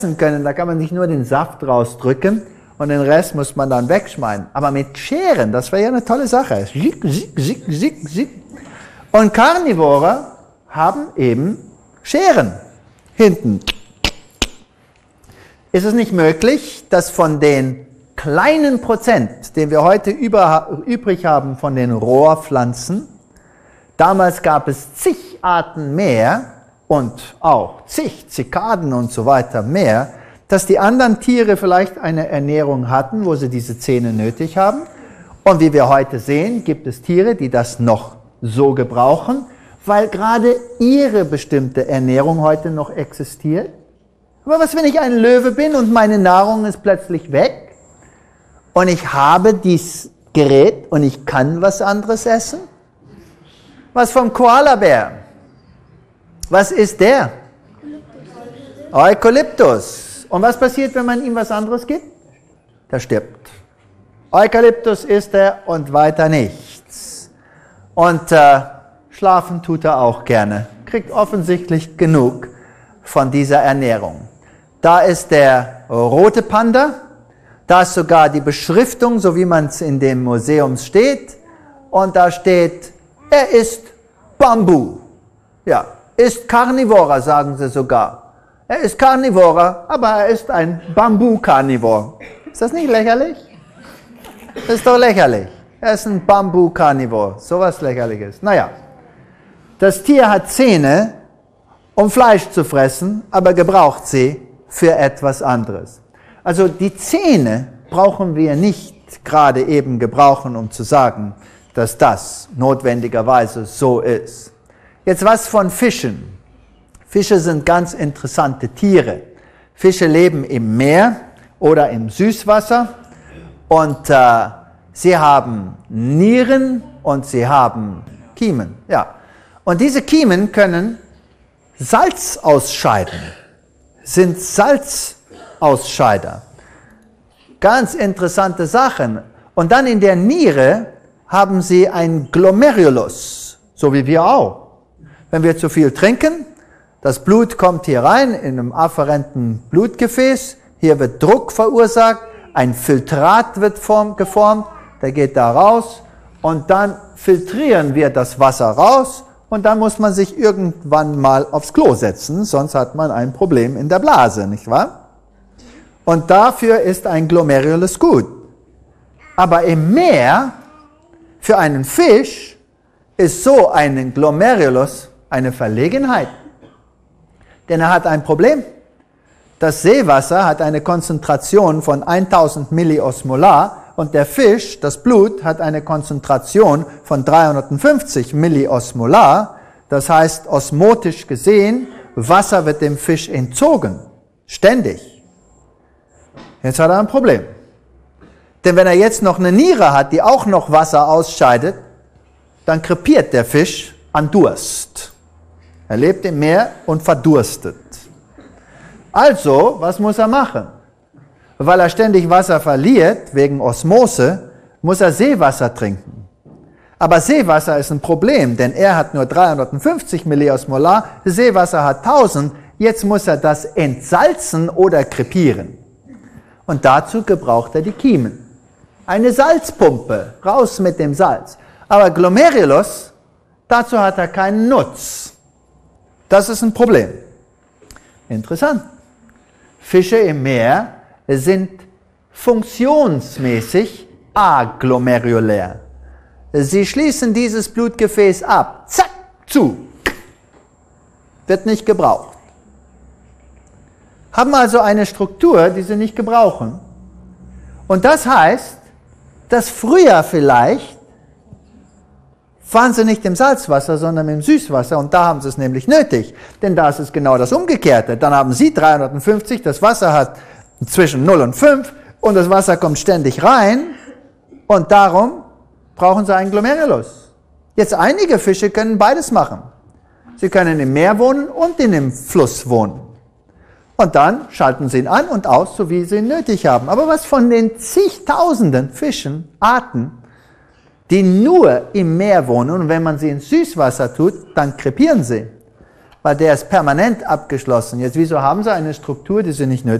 können, da kann man nicht nur den Saft rausdrücken und den Rest muss man dann wegschmeißen. Aber mit Scheren, das wäre ja eine tolle Sache. Und Karnivore haben eben Scheren hinten. Ist es nicht möglich, dass von den kleinen Prozent, den wir heute übrig haben von den Rohrpflanzen, damals gab es zig Arten mehr und auch zig Zikaden und so weiter mehr, dass die anderen Tiere vielleicht eine Ernährung hatten, wo sie diese Zähne nötig haben. Und wie wir heute sehen, gibt es Tiere, die das noch so gebrauchen, weil gerade ihre bestimmte Ernährung heute noch existiert. Aber was, wenn ich ein Löwe bin und meine Nahrung ist plötzlich weg und ich habe dieses Gerät und ich kann was anderes essen? Was vom Koalabär? Was ist der? Eukalyptus. Und was passiert, wenn man ihm was anderes gibt? Der stirbt. Eukalyptus isst er und weiter nichts. Und schlafen tut er auch gerne. Kriegt offensichtlich genug von dieser Ernährung. Da ist der rote Panda. Da ist sogar die Beschriftung, so wie man es in dem Museum steht. Und da steht, er isst Bambu. Ja, ist Karnivora, sagen sie sogar. Er ist Karnivora, aber er ist ein Bambu-Karnivor. Ist das nicht lächerlich? Das ist doch lächerlich. Er ist ein Bambu-Karnivor. So was Lächerliches. Naja, das Tier hat Zähne, um Fleisch zu fressen, aber gebraucht sie für etwas anderes. Also die Zähne brauchen wir nicht gerade eben gebrauchen, um zu sagen, dass das notwendigerweise so ist. Jetzt was von Fischen. Fische sind ganz interessante Tiere. Fische leben im Meer oder im Süßwasser und sie haben Nieren und sie haben Kiemen. Ja. Und diese Kiemen können Salz ausscheiden, sind Salzausscheider. Ganz interessante Sachen. Und dann in der Niere haben sie ein Glomerulus, so wie wir auch. Wenn wir zu viel trinken, das Blut kommt hier rein in einem afferenten Blutgefäß, hier wird Druck verursacht, ein Filtrat wird geformt, der geht da raus und dann filtrieren wir das Wasser raus und dann muss man sich irgendwann mal aufs Klo setzen, sonst hat man ein Problem in der Blase, nicht wahr? Und dafür ist ein Glomerulus gut. Aber im Meer, für einen Fisch, ist so ein Glomerulus eine Verlegenheit. Denn er hat ein Problem. Das Seewasser hat eine Konzentration von 1000 Milliosmolar und der Fisch, das Blut, hat eine Konzentration von 350 Milliosmolar. Das heißt, osmotisch gesehen, Wasser wird dem Fisch entzogen. Ständig. Jetzt hat er ein Problem. Denn wenn er jetzt noch eine Niere hat, die auch noch Wasser ausscheidet, dann krepiert der Fisch an Durst. Er lebt im Meer und verdurstet. Also, was muss er machen? Weil er ständig Wasser verliert, wegen Osmose, muss er Seewasser trinken. Aber Seewasser ist ein Problem, denn er hat nur 350 Milliosmolar, Seewasser hat 1000, jetzt muss er das entsalzen oder krepieren. Und dazu gebraucht er die Kiemen. Eine Salzpumpe, raus mit dem Salz. Aber Glomerulus, dazu hat er keinen Nutz. Das ist ein Problem. Interessant. Fische im Meer sind funktionsmäßig aglomerulär. Sie schließen dieses Blutgefäß ab. Zack, zu. Wird nicht gebraucht. Haben also eine Struktur, die sie nicht gebrauchen. Und das heißt, dass früher vielleicht fahren sie nicht im Salzwasser, sondern im Süßwasser und da haben sie es nämlich nötig, denn da ist es genau das Umgekehrte. Dann haben sie 350, das Wasser hat zwischen 0 und 5 und das Wasser kommt ständig rein und darum brauchen sie einen Glomerulus. Jetzt einige Fische können beides machen. Sie können im Meer wohnen und in dem Fluss wohnen. Und dann schalten sie ihn an und aus, so wie sie ihn nötig haben. Aber was von den zigtausenden Fischen, Arten, die nur im Meer wohnen und wenn man sie ins Süßwasser tut, dann krepieren sie. weil der ist permanent abgeschlossen. Jetzt, wieso haben sie eine Struktur, die sie nicht nötig